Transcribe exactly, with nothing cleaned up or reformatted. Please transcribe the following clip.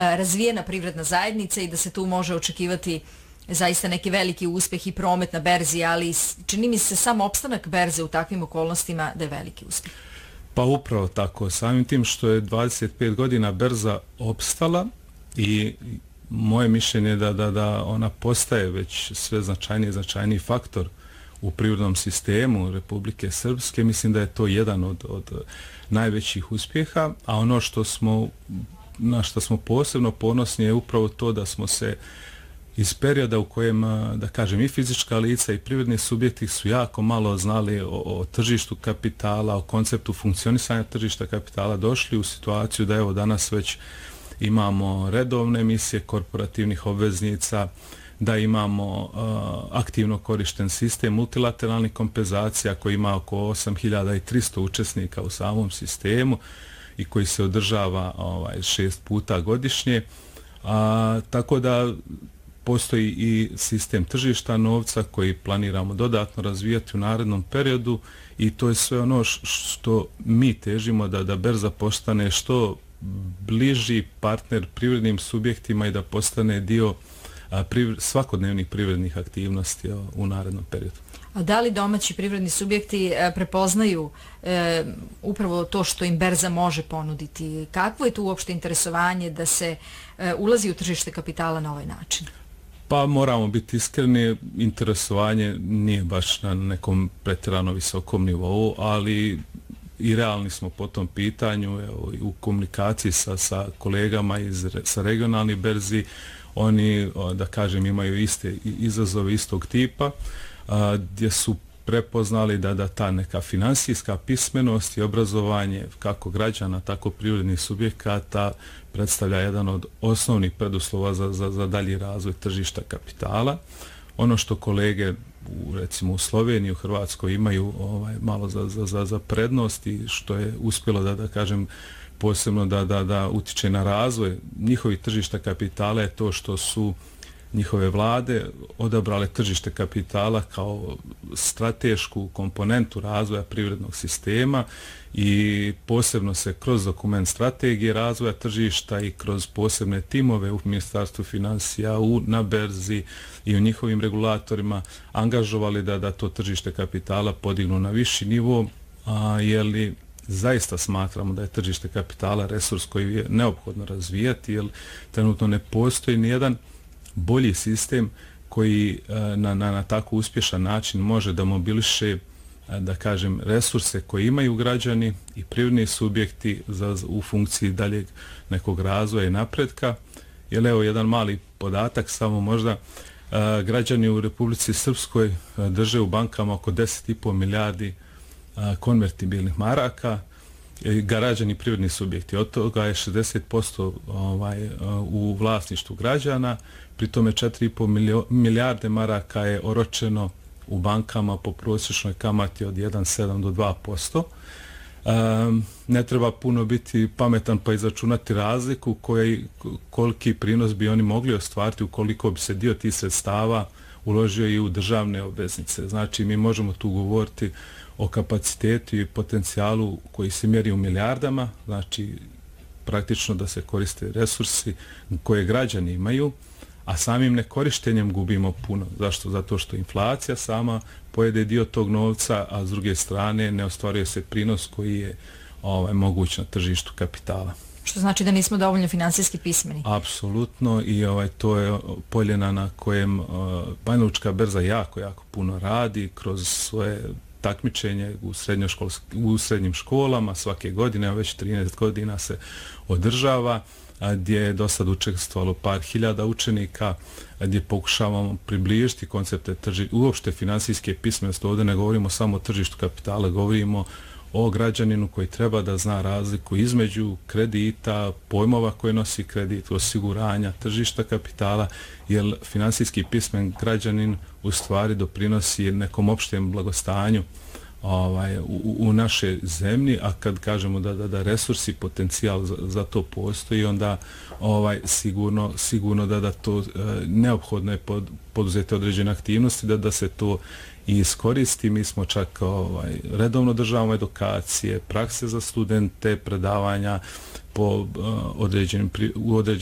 razvijena privredna zajednica i da se tu može očekivati zaista neki veliki uspjeh i promet na berzi, ali čini mi se samo opstanak berze u takvim okolnostima da je veliki uspjeh. Pa upravo tako, samim tim što je dvadeset pet godina berza opstala i moje mišljenje je da, da, da ona postaje već sve značajniji i značajniji faktor u privrednom sistemu Republike Srpske, mislim da je to jedan od, od najvećih uspjeha, a ono što smo, na što smo posebno ponosni je upravo to da smo se iz perioda u kojem, da kažem, i fizička lica i privredni subjekti su jako malo znali o, o tržištu kapitala, o konceptu funkcionisanja tržišta kapitala, došli u situaciju da evo danas već imamo redovne emisije korporativnih obveznica, da imamo uh, aktivno korišten sistem multilateralnih kompenzacija koji ima oko osam hiljada tristo učesnika u samom sistemu i koji se održava ovaj, šest puta godišnje. A, tako da postoji i sistem tržišta novca koji planiramo dodatno razvijati u narednom periodu i to je sve ono što mi težimo da, da berza postane što bliži partner privrednim subjektima i da postane dio a, privred, svakodnevnih privrednih aktivnosti o, u narednom periodu. A da li domaći privredni subjekti e, prepoznaju e, upravo to što im berza može ponuditi? Kakvo je tu uopšte interesovanje da se e, ulazi u tržište kapitala na ovaj način? Pa moramo biti iskreni, interesovanje nije baš na nekom pretjerano visokom nivou, ali i realni smo po tom pitanju, evo, u komunikaciji sa, sa kolegama iz, sa regionalnih berzi, oni, da kažem, imaju iste izazove istog tipa, a, gdje su prepoznali da, da ta neka finansijska pismenost i obrazovanje kako građana, tako privrednih subjekata predstavlja jedan od osnovnih preduslova za, za, za dalji razvoj tržišta kapitala. Ono što kolege u, recimo u Sloveniji, u Hrvatskoj imaju ovaj, malo za, za, za, za prednost i što je uspjelo da, da kažem, posebno da, da, da utiče na razvoj njihovih tržišta kapitala je to što su njihove vlade odabrale tržište kapitala kao stratešku komponentu razvoja privrednog sistema i posebno se kroz dokument strategije razvoja tržišta i kroz posebne timove u Ministarstvu financija, u, na berzi i u njihovim regulatorima angažovali da, da to tržište kapitala podignu na viši nivo, a je li zaista smatramo da je tržište kapitala resurs koji je neophodno razvijati, jer trenutno ne postoji nijedan bolji sistem koji na, na, na tako uspješan način može da mobiliše, da kažem, resurse koje imaju građani i privredni subjekti za, u funkciji daljeg nekog razvoja i napretka. Jer evo jedan mali podatak, samo možda a, građani u Republici Srpskoj a, drže u bankama oko deset i po milijardi a, konvertibilnih maraka, građani privredni subjekti. Od toga je šezdeset posto ovaj, u vlasništvu građana, pri tome četiri i po milijarde maraka je oročeno u bankama po prosječnoj kamati od jedan zarez sedam do dva posto. Um, ne treba puno biti pametan pa izračunati razliku koji, koliki prinos bi oni mogli ostvariti ukoliko bi se dio tih sredstava uložio i u državne obveznice. Znači mi možemo tu govoriti o kapacitetu i potencijalu koji se mjeri u milijardama, znači praktično da se koriste resursi koje građani imaju, a samim nekorištenjem gubimo puno. Zašto? Zato što inflacija sama pojede dio tog novca, a s druge strane ne ostvaruje se prinos koji je ovaj, moguć na tržištu kapitala. Što znači da nismo dovoljno finansijski pismeni? Apsolutno, i ovaj, to je poljena na kojem uh, Banja Lučka berza jako, jako puno radi kroz svoje takmičenje u, u srednjim školama svake godine, a već trinaest godina se održava, a gdje je do sad učestvovalo par hiljada učenika, a gdje pokušavamo približiti koncepte trži, uopšte finansijske pismenosti. Ovdje ne govorimo samo o tržištu kapitala, govorimo o građaninu koji treba da zna razliku između kredita, pojmova koje nosi kredit, osiguranja, tržišta kapitala, jer finansijski pismen građanin u stvari doprinosi nekom opštem blagostanju ovaj, u, u naše zemlji, a kad kažemo da, da, da resursi, potencijal za, za to postoji, onda ovaj, sigurno, sigurno da, da to e, neophodno je pod, poduzeti određene aktivnosti, da, da se to i iskoristi. Mi smo čak ovaj, redovno državamo edukacije, prakse za studente, predavanja po uh, određenim, u određenim